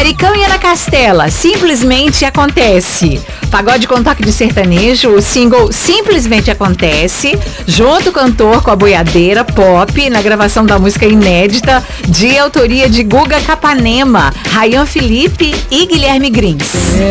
Pericão e Ana Castela, Simplesmente Acontece. Pagode com toque de sertanejo, o single Simplesmente Acontece, junto cantor com a boiadeira pop, na gravação da música inédita, de autoria de Guga Capanema, Ryan Felipe e Guilherme Grins.